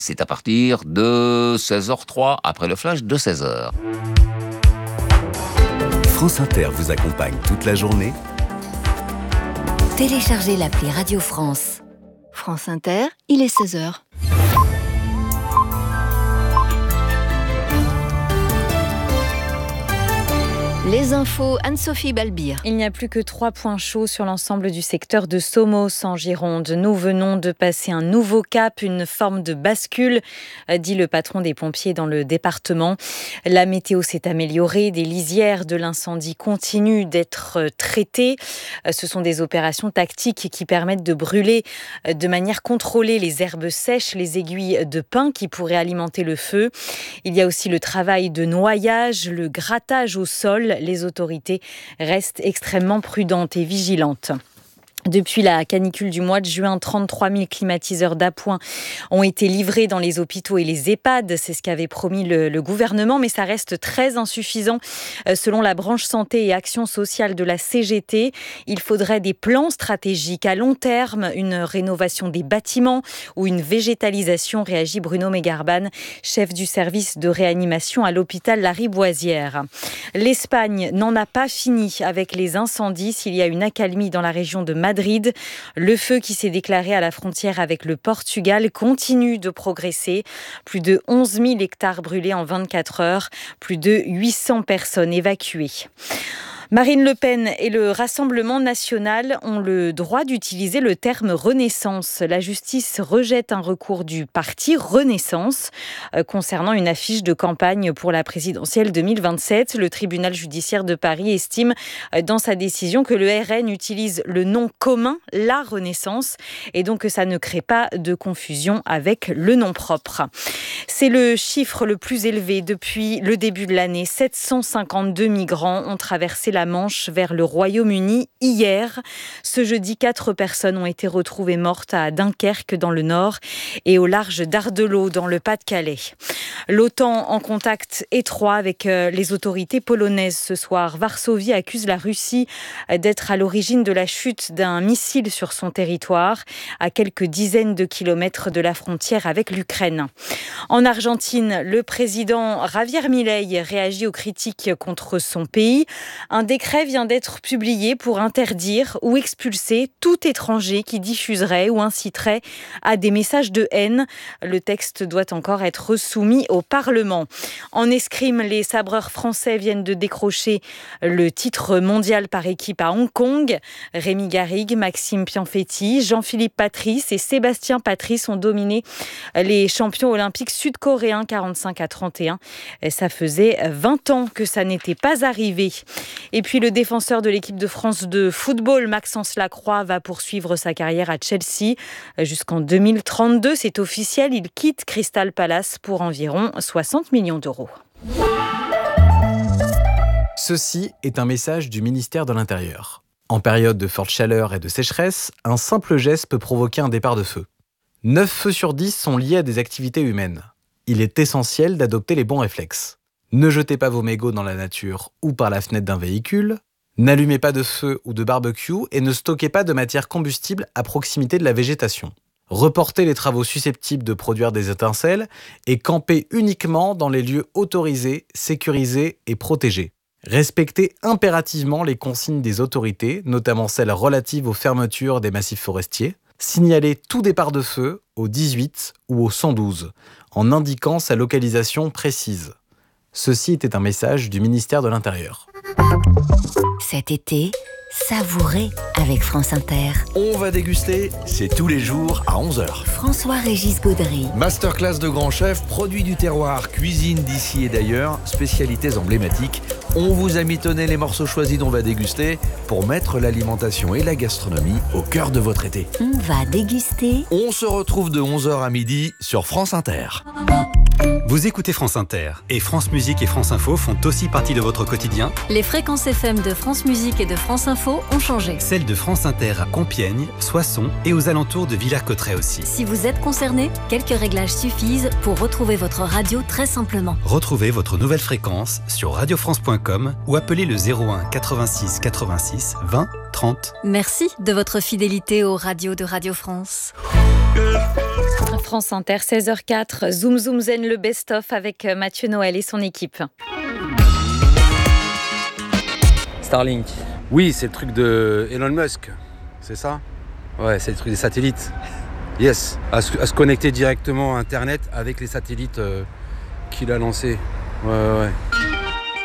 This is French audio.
C'est à partir de 16h03, après le flash de 16h. France Inter vous accompagne toute la journée. Téléchargez l'appli Radio France. France Inter, il est 16h. Les infos, Anne-Sophie Balbir. Il n'y a plus que 3 points chauds sur l'ensemble du secteur de Somos en Gironde. Nous venons de passer un nouveau cap, une forme de bascule, dit le patron des pompiers dans le département. La météo s'est améliorée, des lisières de l'incendie continuent d'être traitées. Ce sont des opérations tactiques qui permettent de brûler de manière contrôlée les herbes sèches, les aiguilles de pin qui pourraient alimenter le feu. Il y a aussi le travail de noyage, le grattage au sol. Les autorités restent extrêmement prudentes et vigilantes. Depuis la canicule du mois de juin, 33 000 climatiseurs d'appoint ont été livrés dans les hôpitaux et les EHPAD. C'est ce qu'avait promis le gouvernement, mais ça reste très insuffisant. Selon la branche santé et action sociale de la CGT, il faudrait des plans stratégiques à long terme, une rénovation des bâtiments ou une végétalisation, réagit Bruno Megarban, chef du service de réanimation à l'hôpital Lariboisière. L'Espagne n'en a pas fini avec les incendies. S'il y a une accalmie dans la région de Madrid, le feu qui s'est déclaré à la frontière avec le Portugal continue de progresser. Plus de 11 000 hectares brûlés en 24 heures, plus de 800 personnes évacuées. Marine Le Pen et le Rassemblement national ont le droit d'utiliser le terme Renaissance. La justice rejette un recours du parti Renaissance concernant une affiche de campagne pour la présidentielle 2027. Le tribunal judiciaire de Paris estime dans sa décision que le RN utilise le nom commun, la Renaissance, et donc que ça ne crée pas de confusion avec le nom propre. C'est le chiffre le plus élevé depuis le début de l'année. 752 migrants ont traversé la Manche vers le Royaume-Uni hier. Ce jeudi, 4 personnes ont été retrouvées mortes à Dunkerque dans le Nord et au large d'Ardelot dans le Pas-de-Calais. L'OTAN en contact étroit avec les autorités polonaises ce soir. Varsovie accuse la Russie d'être à l'origine de la chute d'un missile sur son territoire, à quelques dizaines de kilomètres de la frontière avec l'Ukraine. En Argentine, le président Javier Milei réagit aux critiques contre son pays. Un décret vient d'être publié pour interdire ou expulser tout étranger qui diffuserait ou inciterait à des messages de haine. Le texte doit encore être soumis au Parlement. En escrime, les sabreurs français viennent de décrocher le titre mondial par équipe à Hong Kong. Rémi Garrigue, Maxime Pianfetti, Jean-Philippe Patrice et Sébastien Patrice ont dominé les champions olympiques sud-coréens 45-31. Ça faisait 20 ans que ça n'était pas arrivé. Et puis le défenseur de l'équipe de France de football, Maxence Lacroix, va poursuivre sa carrière à Chelsea jusqu'en 2032. C'est officiel, il quitte Crystal Palace pour environ 60 millions d'euros. Ceci est un message du ministère de l'Intérieur. En période de forte chaleur et de sécheresse, un simple geste peut provoquer un départ de feu. 9 feux sur 10 sont liés à des activités humaines. Il est essentiel d'adopter les bons réflexes. Ne jetez pas vos mégots dans la nature ou par la fenêtre d'un véhicule. N'allumez pas de feu ou de barbecue et ne stockez pas de matière combustible à proximité de la végétation. Reportez les travaux susceptibles de produire des étincelles et campez uniquement dans les lieux autorisés, sécurisés et protégés. Respectez impérativement les consignes des autorités, notamment celles relatives aux fermetures des massifs forestiers. Signalez tout départ de feu au 18 ou au 112, en indiquant sa localisation précise. Ceci était un message du ministère de l'Intérieur. Cet été, savourez avec France Inter. On va déguster, c'est tous les jours à 11h. François-Régis Gaudry. Masterclass de grands chefs, produits du terroir, cuisine d'ici et d'ailleurs, spécialités emblématiques. On vous a mitonné les morceaux choisis dont on va déguster pour mettre l'alimentation et la gastronomie au cœur de votre été. On va déguster. On se retrouve de 11h à midi sur France Inter. Vous écoutez France Inter et France Musique et France Info font aussi partie de votre quotidien. Les fréquences FM de France Musique et de France Info ont changé. Celles de France Inter à Compiègne, Soissons et aux alentours de Villers-Cotterêts aussi. Si vous êtes concerné, quelques réglages suffisent pour retrouver votre radio très simplement. Retrouvez votre nouvelle fréquence sur radiofrance.com ou appelez le 01 86 86 20 30. Merci de votre fidélité aux radios de Radio France. France Inter, 16h04, Zoom Zoom Zen, le best-of avec Mathieu Noël et son équipe. Starlink. Oui, c'est le truc de Elon Musk, c'est ça ? Ouais, c'est le truc des satellites. Yes, à se connecter directement à Internet avec les satellites qu'il a lancés. Ouais.